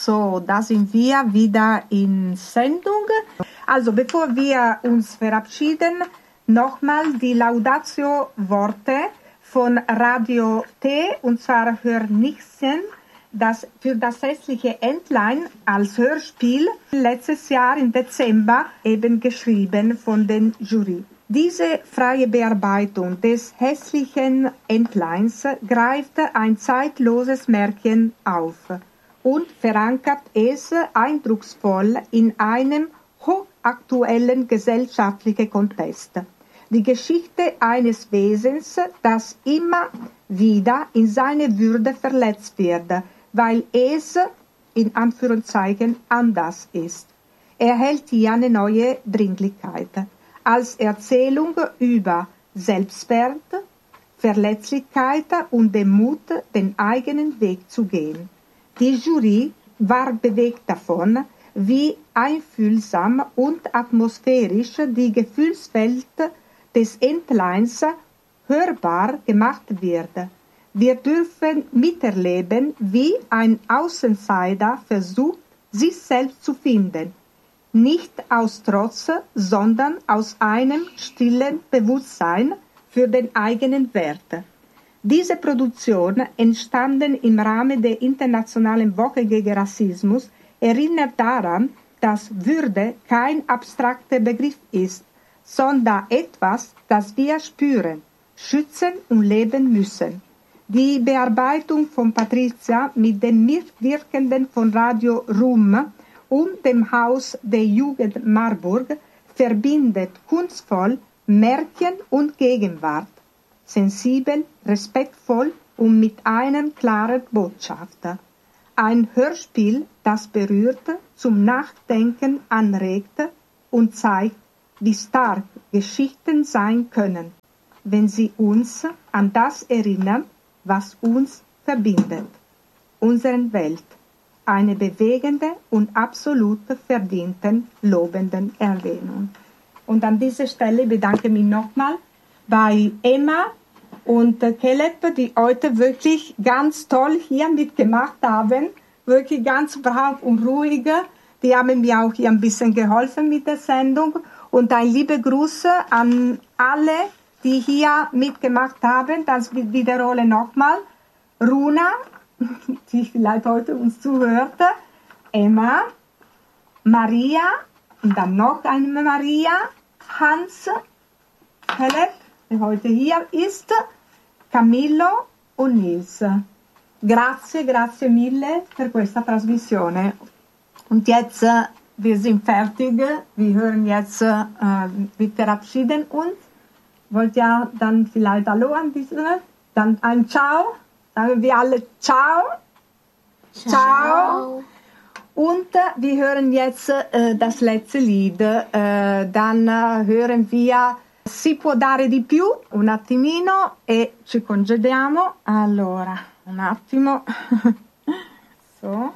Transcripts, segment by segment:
So, da sind wir wieder in Sendung. Also, bevor wir uns verabschieden, nochmal die Laudatio-Worte von Radio T, und zwar Hörnixen, das für das hässliche Entlein als Hörspiel letztes Jahr im Dezember eben geschrieben von den Jury. Diese freie Bearbeitung des hässlichen Entleins greift ein zeitloses Märchen auf und verankert es eindrucksvoll in einem hochaktuellen gesellschaftlichen Kontext. Die Geschichte eines Wesens, das immer wieder in seine Würde verletzt wird, weil es, in Anführungszeichen, anders ist, erhält hier eine neue Dringlichkeit. Als Erzählung über Selbstwert, Verletzlichkeit und den Mut, den eigenen Weg zu gehen. Die Jury war bewegt davon, wie einfühlsam und atmosphärisch die Gefühlswelt des Entleins hörbar gemacht wird. Wir dürfen miterleben, wie ein Außenseiter versucht, sich selbst zu finden. Nicht aus Trotz, sondern aus einem stillen Bewusstsein für den eigenen Wert. Diese Produktion, entstanden im Rahmen der Internationalen Woche gegen Rassismus, erinnert daran, dass Würde kein abstrakter Begriff ist, sondern etwas, das wir spüren, schützen und leben müssen. Die Bearbeitung von Patricia mit den Mitwirkenden von Radio Rum und dem Haus der Jugend Marburg verbindet kunstvoll Märchen und Gegenwart, sensibel, respektvoll und mit einer klaren Botschaft. Ein Hörspiel, das berührt, zum Nachdenken anregt und zeigt, wie stark Geschichten sein können, wenn sie uns an das erinnern, was uns verbindet, unsere Welt. Eine bewegende und absolut verdiente, lobende Erwähnung. Und an dieser Stelle bedanke ich mich nochmal bei Emma und Caleb, die heute wirklich ganz toll hier mitgemacht haben. Wirklich ganz brav und ruhig. Die haben mir auch hier ein bisschen geholfen mit der Sendung. Und ein liebe Grüße an alle, die hier mitgemacht haben. Das wiederhole nochmal. Runa, die vielleicht heute uns zuhört, Emma, Maria, und dann noch eine Maria, Hans, Caleb, der heute hier ist, Camillo und Nils. Grazie mille per questa trasmissione. Und jetzt, wir sind fertig, wir hören jetzt, wir verabschieden uns. Wollt ihr dann vielleicht Hallo an diese, dann ein Ciao? Sagen wir alle Ciao. Ciao. Und wir hören jetzt das letzte Lied. Dann hören wir Si può dare di più, un attimino, e ci congediamo. Allora, un attimo. So.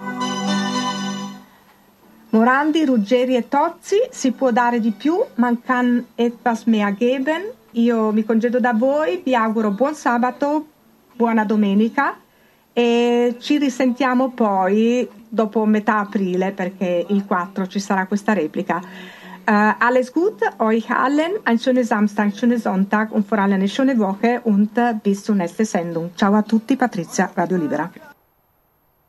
Morandi, Ruggeri e Tozzi, si può dare di più, man kann etwas mehr geben. Io mi congedo da voi, vi auguro buon sabato, buona domenica e ci risentiamo poi dopo metà aprile perché il 4 ci sarà questa replica. Alles gut, euch allen ein schönes Samstag, ein schönes Sonntag und vor allem eine schöne Woche und bis zur nächsten Sendung. Ciao a tutti, Patrizia, Radio Libera.